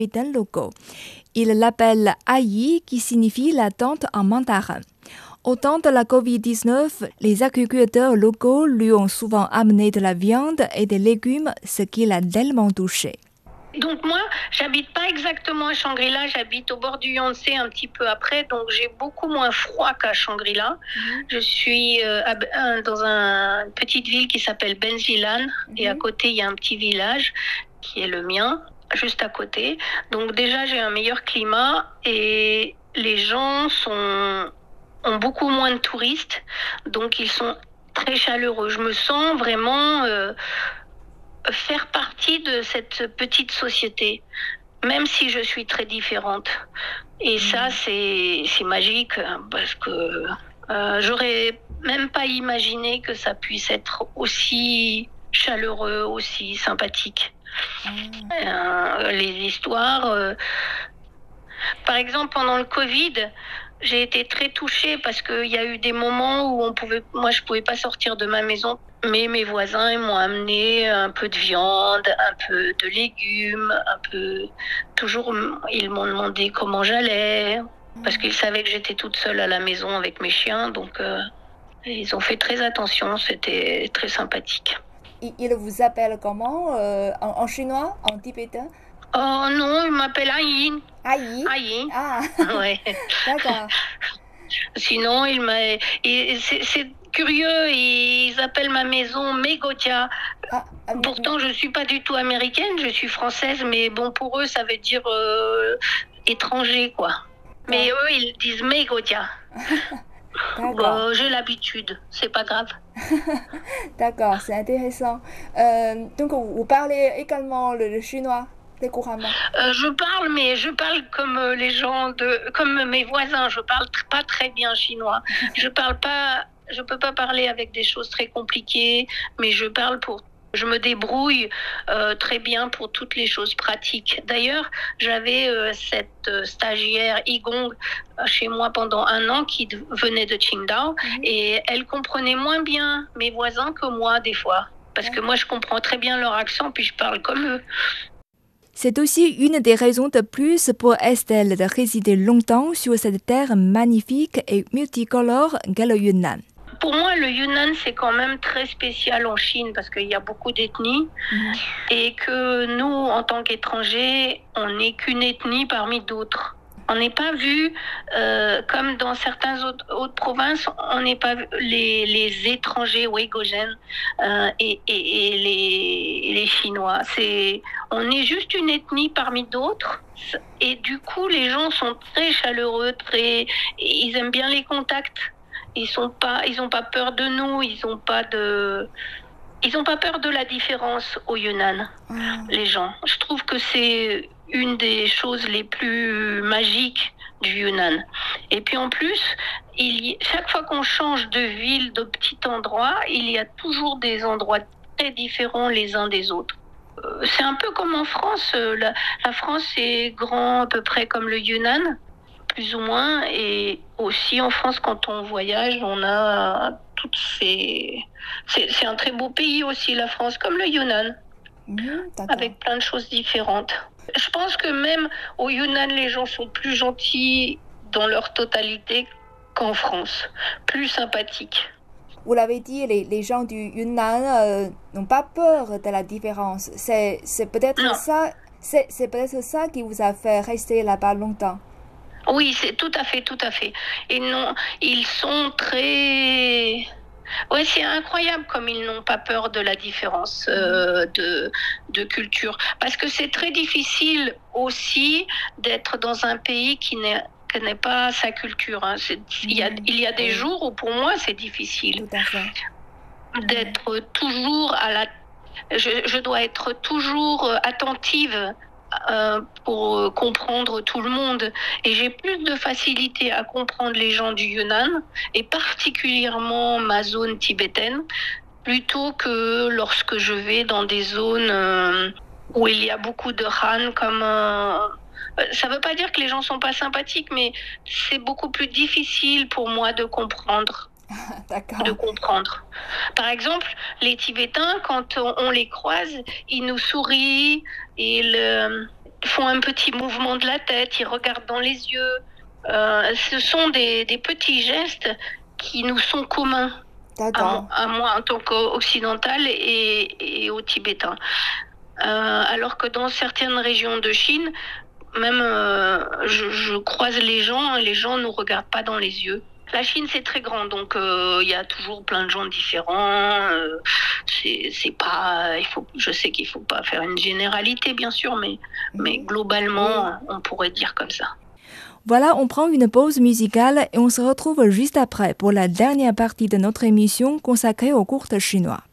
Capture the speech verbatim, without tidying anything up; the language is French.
tibétain locaux. Ils l'appellent Ayi, qui signifie la tente en mandarin. Au temps de la covid dix-neuf, les agriculteurs locaux lui ont souvent amené de la viande et des légumes, ce qui l'a tellement touché. Donc moi, j'habite pas exactement à Shangri-La, j'habite au bord du Yangtze un petit peu après, donc j'ai beaucoup moins froid qu'à Shangri-La. Mmh. Je suis euh, à, dans un, une petite ville qui s'appelle Benzilan, mmh. et à côté il y a un petit village qui est le mien, juste à côté. Donc déjà j'ai un meilleur climat et les gens sont, ont beaucoup moins de touristes, donc ils sont très chaleureux. Je me sens vraiment... Euh, faire partie de cette petite société, même si je suis très différente. Et ça, c'est, c'est magique, parce que euh, j'aurais même pas imaginé que ça puisse être aussi chaleureux, aussi sympathique. Mmh. Euh, les histoires... Euh... Par exemple, pendant le Covid, j'ai été très touchée parce qu'il y a eu des moments où on pouvait, moi, je pouvais pas sortir de ma maison. Mais mes voisins ils m'ont amené un peu de viande, un peu de légumes, un peu... Toujours, ils m'ont demandé comment j'allais, parce qu'ils savaient que j'étais toute seule à la maison avec mes chiens, donc euh, ils ont fait très attention, c'était très sympathique. Ils vous appellent comment euh, en, en chinois, en tibétain? Oh non, ils m'appellent Ayi. Ayi? Ayi. Ah, ouais. D'accord. Sinon, il m'a... Et c'est, c'est curieux, ils appellent ma maison Megotia. Ah, ah, Pourtant, je ne suis pas du tout américaine, je suis française, mais bon, pour eux, ça veut dire euh, étranger, quoi. Mais ah. eux, ils disent Megotia. Bon, j'ai l'habitude, c'est pas grave. D'accord, c'est intéressant. Euh, donc, vous parlez également le, le chinois? Euh, je parle, mais je parle comme les gens de, comme mes voisins. Je parle tr- pas très bien chinois. Je parle pas, je peux pas parler avec des choses très compliquées, mais je parle pour, je me débrouille euh, très bien pour toutes les choses pratiques. D'ailleurs, j'avais euh, cette euh, stagiaire Igong euh, chez moi pendant un an qui d- venait de Qingdao mm-hmm. et elle comprenait moins bien mes voisins que moi des fois, parce mm-hmm. que moi je comprends très bien leur accent puis je parle comme eux. C'est aussi une des raisons de plus pour Estelle de résider longtemps sur cette terre magnifique et multicolore qu'est le Yunnan. Pour moi, le Yunnan, c'est quand même très spécial en Chine parce qu'il y a beaucoup d'ethnies mmh. et que nous, en tant qu'étrangers, on n'est qu'une ethnie parmi d'autres. On n'est pas vu, euh, comme dans certaines autres, autres provinces, on n'est pas vu, les, les étrangers ouïghougènes euh, et, et, et les, les Chinois. C'est, on est juste une ethnie parmi d'autres. Et du coup, les gens sont très chaleureux, très, ils aiment bien les contacts. Ils sont pas, ils ont pas peur de nous, ils ont pas de... Ils n'ont pas peur de la différence au Yunnan, mmh. les gens. Je trouve que c'est une des choses les plus magiques du Yunnan. Et puis en plus, il y... chaque fois qu'on change de ville, de petit endroit, il y a toujours des endroits très différents les uns des autres. C'est un peu comme en France. La, la France est grand à peu près comme le Yunnan, plus ou moins. Et aussi en France, quand on voyage, on a... toutes ces... C'est, c'est un très beau pays aussi, la France, comme le Yunnan, mmh, avec plein de choses différentes. Je pense que même au Yunnan, les gens sont plus gentils dans leur totalité qu'en France, plus sympathiques. Vous l'avez dit, les, les gens du Yunnan euh, n'ont pas peur de la différence. C'est, c'est, peut-être ça, c'est, c'est peut-être ça qui vous a fait rester là-bas longtemps. Oui, c'est tout à fait, tout à fait. Et non, ils sont très... Oui, c'est incroyable comme ils n'ont pas peur de la différence euh, de, de culture. Parce que c'est très difficile aussi d'être dans un pays qui n'est, qui n'est pas sa culture. Hein. C'est, il, y a, il y a des jours où pour moi c'est difficile. Tout à fait. D'être toujours à la... Je, je dois être toujours attentive Euh, pour comprendre tout le monde. Et j'ai plus de facilité à comprendre les gens du Yunnan, et particulièrement ma zone tibétaine, plutôt que lorsque je vais dans des zones euh, où il y a beaucoup de Han, comme... Euh, ça ne veut pas dire que les gens ne sont pas sympathiques, mais c'est beaucoup plus difficile pour moi de comprendre. D'accord. de comprendre. Par exemple, les Tibétains, quand on, on les croise, ils nous sourient, ils, euh, font un petit mouvement de la tête, ils regardent dans les yeux. Euh, ce sont des, des petits gestes qui nous sont communs. À, à moi en tant qu'occidentale et, et aux Tibétains. Euh, alors que dans certaines régions de Chine, même euh, je, je croise les gens et les gens ne nous regardent pas dans les yeux. La Chine, c'est très grand, donc il euh, y a toujours plein de gens différents. Euh, c'est, c'est pas, il faut, je sais qu'il ne faut pas faire une généralité, bien sûr, mais, mmh. mais globalement, mmh. on pourrait dire comme ça. Voilà, on prend une pause musicale et on se retrouve juste après pour la dernière partie de notre émission consacrée aux cours chinois.